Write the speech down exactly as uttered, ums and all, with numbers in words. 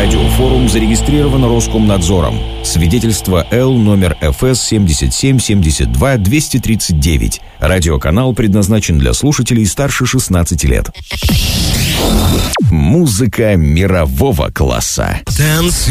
Радиофорум зарегистрирован Роскомнадзором. Свидетельство Л номер эф эс семьдесят семь семьдесят два двести тридцать девять. Радиоканал предназначен для слушателей старше шестнадцати лет. Музыка мирового класса. Танцуй.